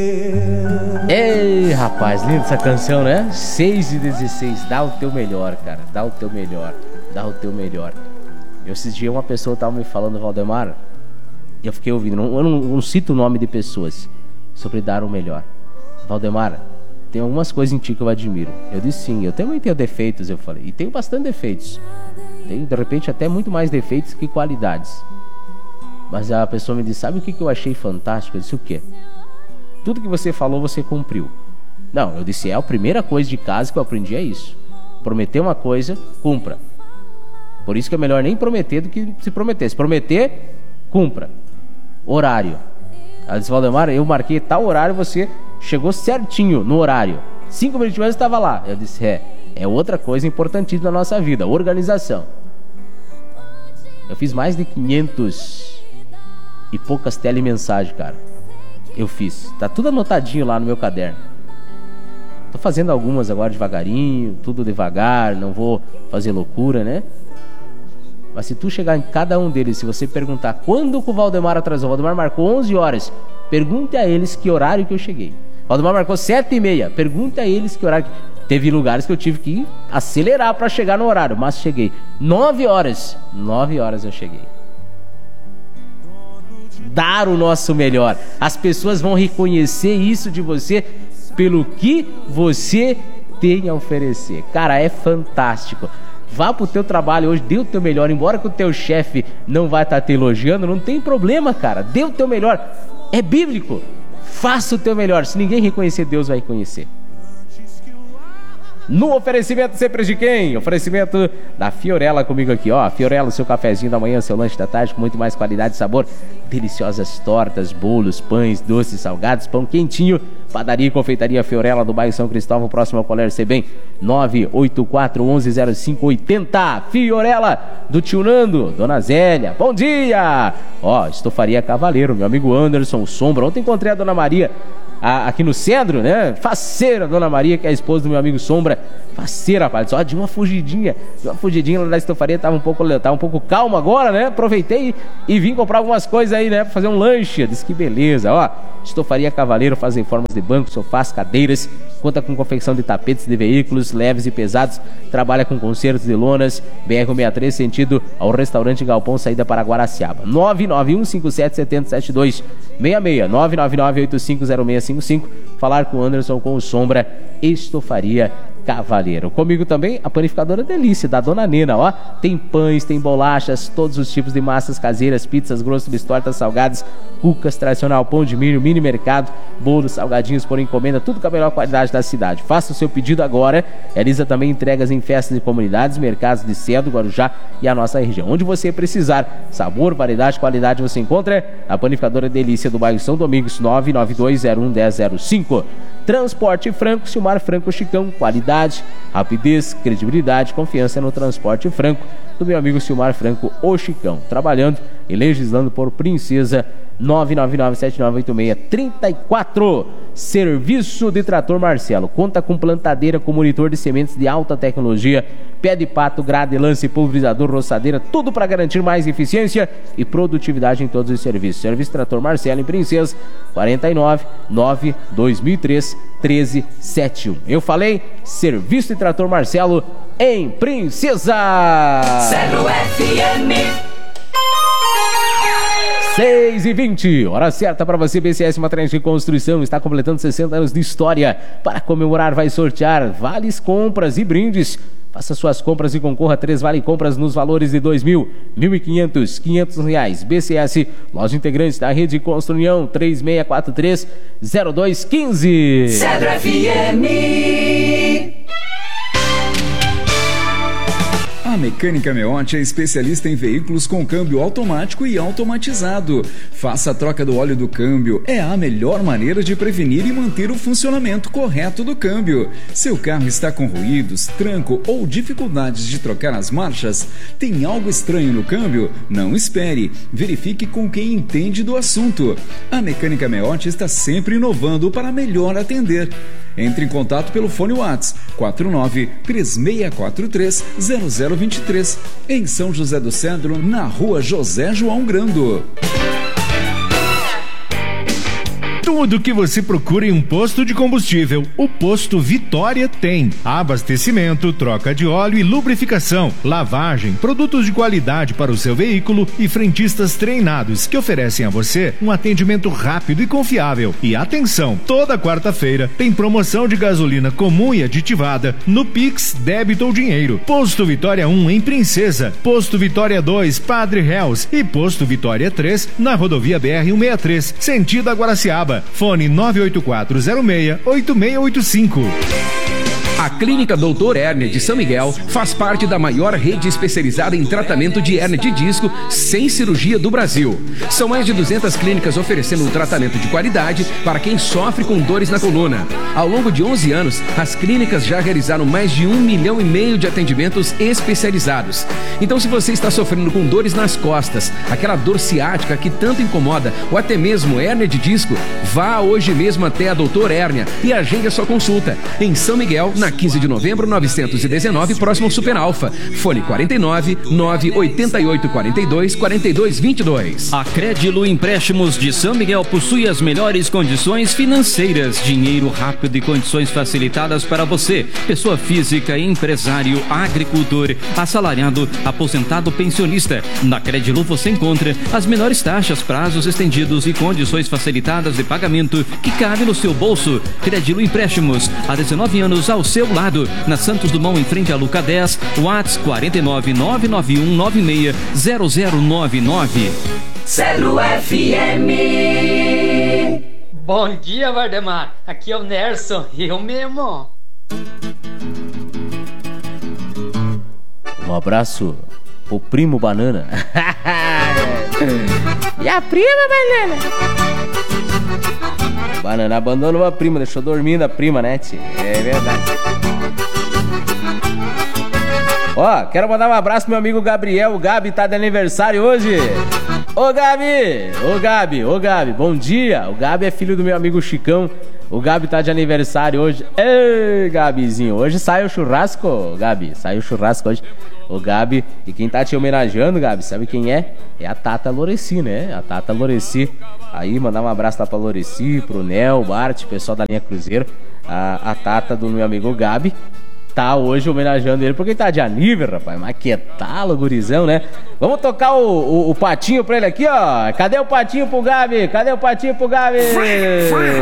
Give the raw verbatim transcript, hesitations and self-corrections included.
Ei, rapaz, linda essa canção, né? seis e dezesseis, dá o teu melhor, cara. Dá o teu melhor, dá o teu melhor. Eu, esses dias uma pessoa tava me falando, Valdemar, e eu fiquei ouvindo, não, eu não, não cito o nome de pessoas, sobre dar o melhor. Valdemar, tem algumas coisas em ti que eu admiro. Eu disse sim, eu também tenho defeitos, eu falei, e tenho bastante defeitos. Tenho, de repente, até muito mais defeitos que qualidades. Mas a pessoa me disse, sabe o que eu achei fantástico? Eu disse, o quê? Tudo que você falou, você cumpriu. Não, eu disse, é a primeira coisa de casa que eu aprendi é isso. Prometer uma coisa, cumpra. Por isso que é melhor nem prometer do que se prometer. Se prometer, cumpra. Horário. Ela disse, Valdemar, eu marquei tal horário, você chegou certinho no horário. Cinco minutos antes estava lá. Eu disse, é, é outra coisa importantíssima na nossa vida, organização. Eu fiz mais de quinhentos e poucas telemensagens, cara. Eu fiz. Tá tudo anotadinho lá no meu caderno. Tô fazendo algumas agora devagarinho, tudo devagar, não vou fazer loucura, né? Mas se tu chegar em cada um deles, se você perguntar quando que o Valdemar atrasou, o Valdemar marcou onze horas, pergunte a eles que horário que eu cheguei. O Valdemar marcou sete e meia, pergunte a eles que horário que... Teve lugares que eu tive que acelerar para chegar no horário, mas cheguei. nove horas, nove horas eu cheguei. Dar o nosso melhor. As pessoas vão reconhecer isso de você pelo que você tem a oferecer. Cara, é fantástico. Vá pro teu trabalho hoje, dê o teu melhor. Embora que o teu chefe não vai estar te elogiando, não tem problema, cara. Dê o teu melhor. É bíblico. Faça o teu melhor. Se ninguém reconhecer, Deus vai reconhecer. No oferecimento sempre de quem? Oferecimento da Fiorella comigo aqui, ó. Fiorella, seu cafezinho da manhã, seu lanche da tarde com muito mais qualidade e sabor. Deliciosas tortas, bolos, pães, doces, salgados, pão quentinho. Padaria e confeitaria Fiorella do bairro São Cristóvão, próximo ao Colégio Sebem. nove oito quatro, onze, zero cinco, oitenta. Fiorella do Tio Nando, Dona Zélia. Bom dia! Ó, Estofaria Cavaleiro, meu amigo Anderson Sombra. Ontem encontrei a Dona Maria A, aqui no Cedro, né? Faceira, Dona Maria, que é a esposa do meu amigo Sombra. Faceira, rapaz. Só de uma fugidinha. De uma fugidinha lá da estofaria. Tava um pouco, tava um pouco calma agora, né? Aproveitei e vim comprar algumas coisas aí, né? Pra fazer um lanche. Diz que beleza, ó. Estofaria Cavaleiro faz reformas de banco, sofás, cadeiras. Conta com confecção de tapetes de veículos leves e pesados. Trabalha com concertos de lonas. B R sessenta e três, sentido ao restaurante Galpão, saída para Guaraciaba. nove nove um cinco sete sete zero sete dois seis seis. nove nove nove oito cinco zero seis cinco cinco. Falar com o Anderson, com o Sombra. Estofaria Cavaleiro. Comigo também a panificadora Delícia, da Dona Nena, ó. Tem pães, tem bolachas, todos os tipos de massas caseiras, pizzas, grossos, tortas, salgadas, cucas, tradicional, pão de milho, mini mercado, bolos, salgadinhos por encomenda, tudo com a melhor qualidade da cidade. Faça o seu pedido agora. Realiza também entregas em festas de comunidades, mercados de Cedo, Guarujá e a nossa região. Onde você precisar, sabor, variedade, qualidade você encontra a panificadora Delícia do bairro São Domingos. Nove nove dois zero um zero zero cinco. Transporte Franco, Silmar Franco Chicão, qualidade, rapidez, credibilidade, confiança no Transporte Franco, do meu amigo Silmar Franco, o Chicão, trabalhando e legislando por Princesa. Nove nove nove sete nove oito seis três quatro. Serviço de Trator Marcelo. Conta com plantadeira com monitor de sementes de alta tecnologia, pé de pato, grade, lance, pulverizador, roçadeira, tudo para garantir mais eficiência e produtividade em todos os serviços. Serviço Trator Marcelo em Princesa, quarenta e nove, nove, dois mil e três, treze setenta e um. Eu falei, Serviço de Trator Marcelo em Princesa. Zero F M. seis e vinte, hora certa para você. B C S Materiais de Construção está completando sessenta anos de história. Para comemorar, vai sortear vales compras e brindes. Faça suas compras e concorra a três vale compras nos valores de dois mil, mil e quinhentos, quinhentos reais. B C S, loja integrante da Rede Construção, três seis quatro três, zero dois um cinco. Cedro F M. A Mecânica Meotti é especialista em veículos com câmbio automático e automatizado. Faça a troca do óleo do câmbio. É a melhor maneira de prevenir e manter o funcionamento correto do câmbio. Seu carro está com ruídos, tranco ou dificuldades de trocar as marchas? Tem algo estranho no câmbio? Não espere. Verifique com quem entende do assunto. A Mecânica Meotti está sempre inovando para melhor atender. Entre em contato pelo fone WhatsApp quatro nove três seis quatro três zero zero dois três, em São José do Cedro, na rua José João Grando. Tudo que você procura em um posto de combustível, o Posto Vitória tem. Abastecimento, troca de óleo e lubrificação, lavagem, produtos de qualidade para o seu veículo e frentistas treinados que oferecem a você um atendimento rápido e confiável. E atenção, toda quarta-feira tem promoção de gasolina comum e aditivada no Pix, débito ou dinheiro. Posto Vitória um em Princesa, Posto Vitória dois, Padre Reus e Posto Vitória três na rodovia B R cento e sessenta e três, sentido a Guaraciaba. Fone nove oito quatro zero seis, oito seis oito cinco. A Clínica Doutor Hérnia de São Miguel faz parte da maior rede especializada em tratamento de hérnia de disco sem cirurgia do Brasil. São mais de duzentas clínicas oferecendo um tratamento de qualidade para quem sofre com dores na coluna. Ao longo de onze anos, as clínicas já realizaram mais de um milhão e meio de atendimentos especializados. Então, se você está sofrendo com dores nas costas, aquela dor ciática que tanto incomoda, ou até mesmo hérnia de disco, vá hoje mesmo até a Doutor Hérnia e agende a sua consulta. Em São Miguel, na quinze de novembro, novecentos e dezenove, próximo ao Super Alfa. Fone quarenta e nove, nove oito oito, quatro dois, quatro dois, vinte e dois. A Crédilo Empréstimos de São Miguel possui as melhores condições financeiras, dinheiro rápido e condições facilitadas para você, pessoa física, empresário, agricultor, assalariado, aposentado, pensionista. Na Crédilo você encontra as menores taxas, prazos estendidos e condições facilitadas de pagamento que cabe no seu bolso. Crédilo Empréstimos, há dezenove anos ao seu lado, na Santos Dumont, em frente à Luca dez, WhatsApp quarenta e nove, nove nove um nove seis, zero zero nove nove. Celo F M. Bom dia, Vardemar. Aqui é o Nerson, eu mesmo. Um abraço pro primo Banana. E a prima Banana? Banana abandonou a prima, deixou dormindo a prima, né, tia? É verdade. Ó, quero mandar um abraço pro meu amigo Gabriel. O Gabi tá de aniversário hoje. Ô Gabi, ô Gabi, ô Gabi, bom dia. O Gabi é filho do meu amigo Chicão. O Gabi tá de aniversário hoje. Ei, Gabizinho, hoje sai o churrasco, Gabi. Sai o churrasco hoje. O Gabi, e quem tá te homenageando, Gabi, sabe quem é? É a Tata Loreci, né? A Tata Loreci. Aí, mandar um abraço lá pra Loreci, pro Nel, Bart, pessoal da linha Cruzeiro. A, a Tata do meu amigo Gabi tá hoje homenageando ele porque ele tá de aniversário, rapaz. Mas que talo, gurizão, né? Vamos tocar o, o, o patinho pra ele aqui, ó. Cadê o patinho pro Gabi? Cadê o patinho pro Gabi?